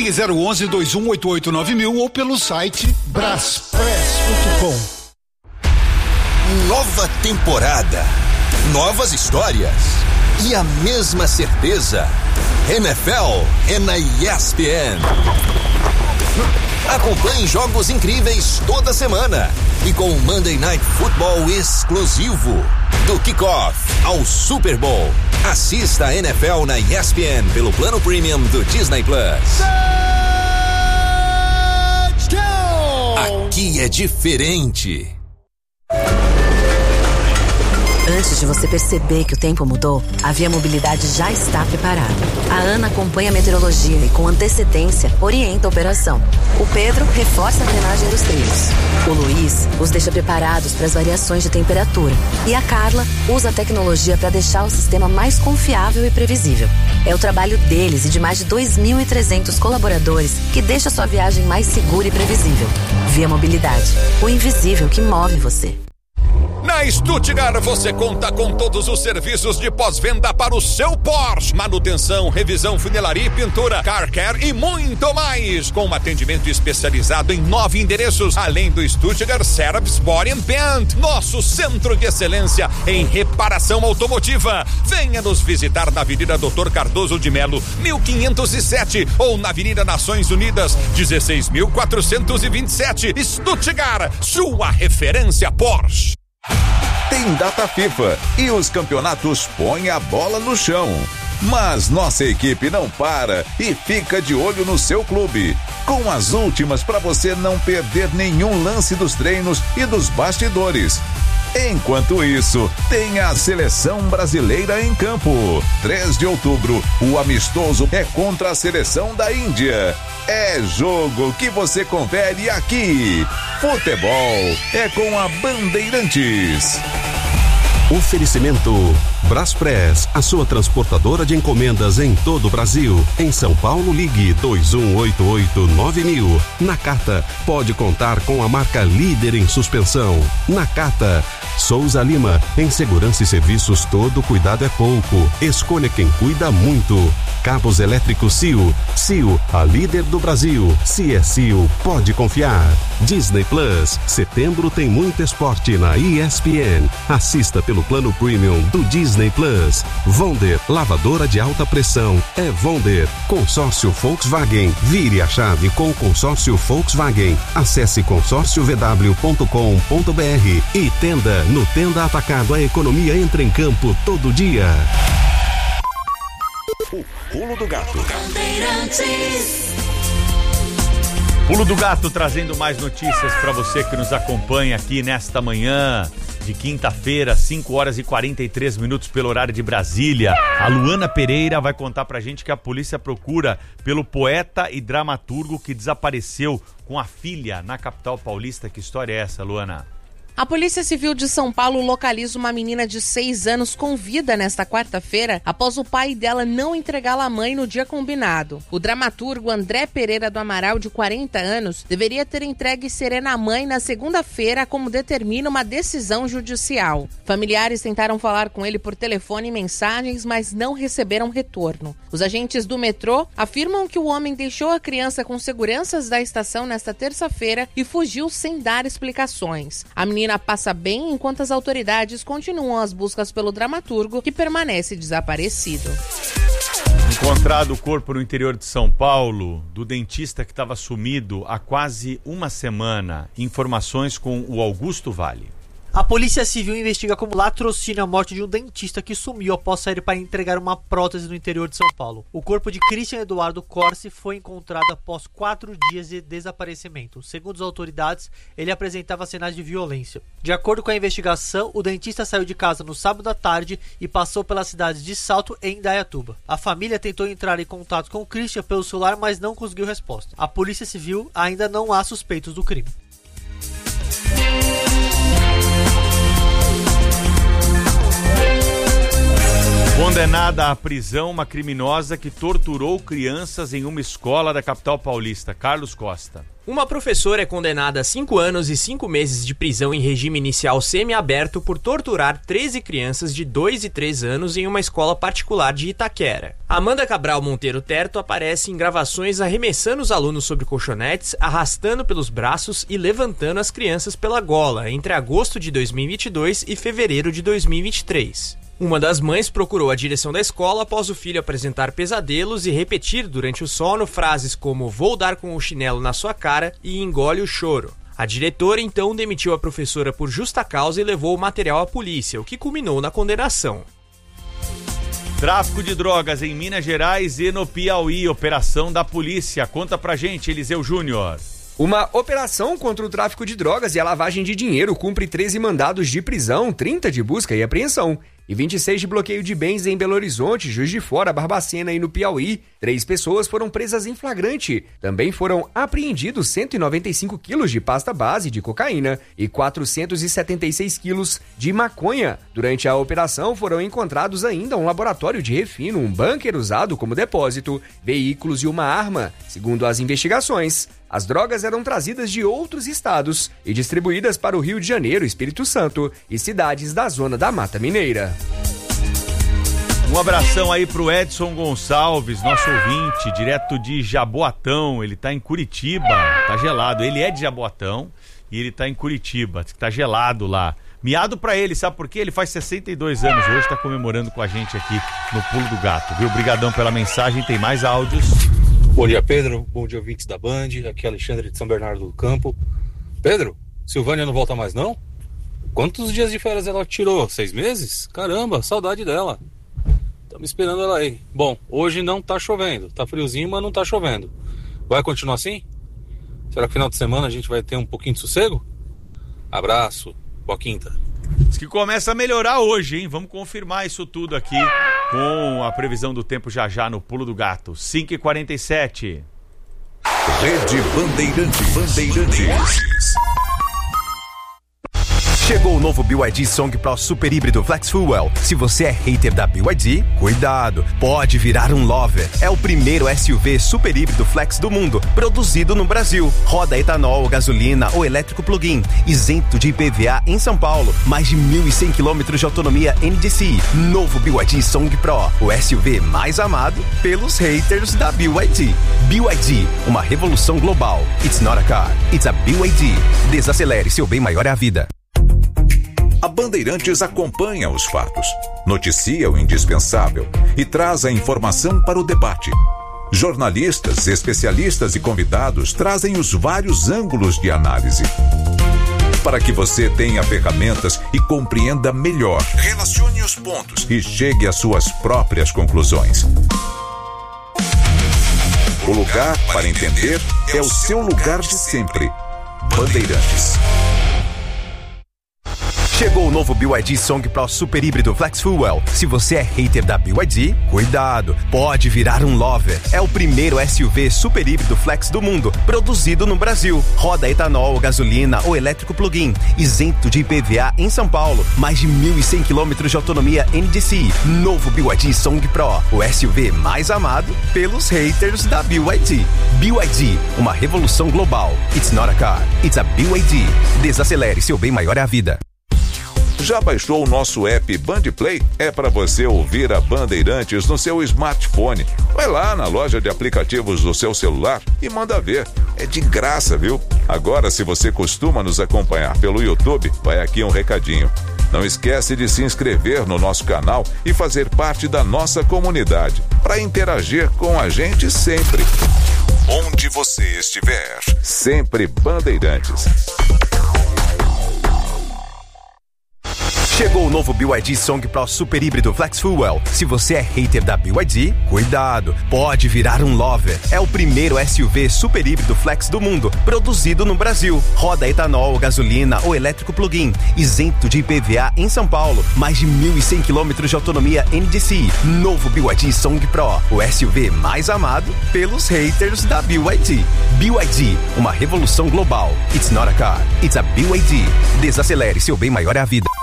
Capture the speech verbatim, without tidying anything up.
Ligue zero onze, dois um oito oito, nove mil ou pelo site braspress ponto com. Nova temporada, novas histórias e a mesma certeza. N F L é na E S P N. Acompanhe jogos incríveis toda semana e com o Monday Night Football exclusivo. Do kickoff ao Super Bowl. Assista a N F L na E S P N pelo plano premium do Disney Plus. Aqui é diferente. Antes de você perceber que o tempo mudou, a Via Mobilidade já está preparada. A Ana acompanha a meteorologia e, com antecedência, orienta a operação. O Pedro reforça a drenagem dos trilhos. O Luiz os deixa preparados para as variações de temperatura. E a Carla usa a tecnologia para deixar o sistema mais confiável e previsível. É o trabalho deles e de mais de dois mil e trezentos colaboradores que deixa sua viagem mais segura e previsível. Via Mobilidade, o invisível que move você. Na Stuttgart você conta com todos os serviços de pós-venda para o seu Porsche. Manutenção, revisão, funilaria e pintura, car care e muito mais. Com um atendimento especializado em nove endereços, além do Stuttgart Service Body and Paint, nosso centro de excelência em reparação automotiva. Venha nos visitar na Avenida doutor Cardoso de Melo, mil quinhentos e sete, ou na Avenida Nações Unidas, dezesseis mil quatrocentos e vinte e sete. Stuttgart, sua referência Porsche. Tem data FIFA e os campeonatos põem a bola no chão. Mas nossa equipe não para e fica de olho no seu clube, com as últimas para você não perder nenhum lance dos treinos e dos bastidores. Enquanto isso, tem a Seleção Brasileira em campo. três de outubro, o amistoso é contra a Seleção da Índia. É jogo que você confere aqui. Futebol é com a Bandeirantes. Oferecimento Braspress, a sua transportadora de encomendas em todo o Brasil. Em São Paulo, ligue dois um oito oito, nove mil. Nakata, pode contar com a marca líder em suspensão. Nakata. Souza Lima, em segurança e serviços todo cuidado é pouco. Escolha quem cuida muito. Cabos elétricos Sil. Sil, a líder do Brasil. Se é Sil, pode confiar. Disney Plus, setembro tem muito esporte na E S P N. Assista pelo plano premium do Disney Plus. Vonder, lavadora de alta pressão. É Vonder. Consórcio Volkswagen. Vire a chave com o consórcio Volkswagen. Acesse consórcio v w ponto com ponto b r e tenda. No Tenda Atacado, a economia entra em campo todo dia. O Pulo do Gato. Pulo do Gato trazendo mais notícias para você que nos acompanha aqui nesta manhã de quinta-feira, cinco horas e quarenta e três minutos pelo horário de Brasília. A Luana Pereira vai contar pra gente que a polícia procura pelo poeta e dramaturgo que desapareceu com a filha na capital paulista. Que história é essa, Luana? A Polícia Civil de São Paulo localiza uma menina de seis anos com vida nesta quarta-feira após o pai dela não entregá-la à mãe no dia combinado. O dramaturgo André Pereira do Amaral, de quarenta anos, deveria ter entregue Serena à mãe na segunda-feira, como determina uma decisão judicial. Familiares tentaram falar com ele por telefone e mensagens, mas não receberam retorno. Os agentes do metrô afirmam que o homem deixou a criança com seguranças da estação nesta terça-feira e fugiu sem dar explicações. A menina passa bem enquanto as autoridades continuam as buscas pelo dramaturgo, que permanece desaparecido. Encontrado o corpo no interior de São Paulo do dentista que estava sumido há quase uma semana. Informações com o Augusto Vale. A Polícia Civil investiga como latrocínio a morte de um dentista que sumiu após sair para entregar uma prótese no interior de São Paulo. O corpo de Christian Eduardo Corsi foi encontrado após quatro dias de desaparecimento. Segundo as autoridades, ele apresentava sinais de violência. De acordo com a investigação, o dentista saiu de casa no sábado à tarde e passou pelas cidades de Salto e Indaiatuba. A família tentou entrar em contato com o Christian pelo celular, mas não conseguiu resposta. A Polícia Civil ainda não há suspeitos do crime. Condenada à prisão, uma criminosa que torturou crianças em uma escola da capital paulista. Carlos Costa. Uma professora é condenada a cinco anos e cinco meses de prisão em regime inicial semiaberto por torturar treze crianças de dois e três anos em uma escola particular de Itaquera. Amanda Cabral Monteiro Terto aparece em gravações arremessando os alunos sobre colchonetes, arrastando pelos braços e levantando as crianças pela gola entre agosto de dois mil e vinte e dois e fevereiro de dois mil e vinte e três. Uma das mães procurou a direção da escola após o filho apresentar pesadelos e repetir durante o sono frases como "vou dar com o chinelo na sua cara" e "engole o choro". A diretora então demitiu a professora por justa causa e levou o material à polícia, o que culminou na condenação. Tráfico de drogas em Minas Gerais e no Piauí, operação da polícia. Conta pra gente, Eliseu Júnior. Uma operação contra o tráfico de drogas e a lavagem de dinheiro cumpre treze mandados de prisão, trinta de busca e apreensão e vinte e seis de bloqueio de bens em Belo Horizonte, Juiz de Fora, Barbacena e no Piauí. Três pessoas foram presas em flagrante. Também foram apreendidos cento e noventa e cinco quilos de pasta base de cocaína e quatrocentos e setenta e seis quilos de maconha. Durante a operação foram encontrados ainda um laboratório de refino, um bunker usado como depósito, veículos e uma arma. Segundo as investigações, as drogas eram trazidas de outros estados e distribuídas para o Rio de Janeiro, Espírito Santo e cidades da zona da Mata Mineira. Um abração aí pro Edson Gonçalves, nosso ouvinte, direto de Jaboatão. Ele tá em Curitiba, tá gelado. Ele é de Jaboatão e ele tá em Curitiba, tá gelado lá. Miado pra ele, sabe por quê? Ele faz sessenta e dois anos hoje, tá comemorando com a gente aqui no Pulo do Gato, viu? Obrigadão pela mensagem, tem mais áudios. Bom dia, Pedro. Bom dia, ouvintes da Band. Aqui é Alexandre de São Bernardo do Campo. Pedro, Silvânia não volta mais, não? Quantos dias de férias ela tirou? Seis meses? Caramba, saudade dela. Estamos esperando ela aí. Bom, hoje não tá chovendo. Tá friozinho, mas não tá chovendo. Vai continuar assim? Será que final de semana a gente vai ter um pouquinho de sossego? Abraço. Boa quinta. Diz que começa a melhorar hoje, hein? Vamos confirmar isso tudo aqui com a previsão do tempo já já no Pulo do Gato. cinco e quarenta e sete. Rede Bandeirantes. Bandeirantes. Chegou o novo B Y D Song Pro Super Híbrido Flex Fuel. Se você é hater da B Y D, cuidado, pode virar um lover. É o primeiro S U V super híbrido flex do mundo, produzido no Brasil. Roda etanol, gasolina ou elétrico plug-in, isento de I P V A em São Paulo. Mais de mil e cem quilômetros de autonomia N D C I. Novo B Y D Song Pro, o S U V mais amado pelos haters da B Y D. B Y D, uma revolução global. It's not a car, it's a B Y D. Desacelere, seu bem maior é a vida. A Bandeirantes acompanha os fatos, noticia o indispensável e traz a informação para o debate. Jornalistas, especialistas e convidados trazem os vários ângulos de análise, para que você tenha ferramentas e compreenda melhor. Relacione os pontos e chegue às suas próprias conclusões. O lugar para entender é o seu lugar de sempre. Bandeirantes. Chegou o novo B Y D Song Pro Super Híbrido Flex Fuel. Se você é hater da B Y D, cuidado, pode virar um lover. É o primeiro S U V super híbrido flex do mundo, produzido no Brasil. Roda etanol, gasolina ou elétrico plug-in, isento de I P V A em São Paulo. Mais de mil e cem quilômetros de autonomia N D C I. Novo B Y D Song Pro, o S U V mais amado pelos haters da B Y D. B Y D, uma revolução global. It's not a car, it's a B Y D. Desacelere, seu bem maior é a vida. Já baixou o nosso app Band Play? É para você ouvir a Bandeirantes no seu smartphone. Vai lá na loja de aplicativos do seu celular e manda ver. É de graça, viu? Agora, se você costuma nos acompanhar pelo YouTube, vai aqui um recadinho. Não esquece de se inscrever no nosso canal e fazer parte da nossa comunidade, para interagir com a gente sempre. Onde você estiver, sempre Bandeirantes. Chegou o novo B Y D Song Pro Super Híbrido Flex Fuel. Se você é hater da B Y D, cuidado, pode virar um lover. É o primeiro S U V super híbrido flex do mundo, produzido no Brasil. Roda etanol, gasolina ou elétrico plug-in, isento de I P V A em São Paulo. Mais de mil e cem quilômetros de autonomia N D C I. Novo B Y D Song Pro, o S U V mais amado pelos haters da B Y D. B Y D, uma revolução global. It's not a car, it's a B Y D. Desacelere, seu bem maior é a vida.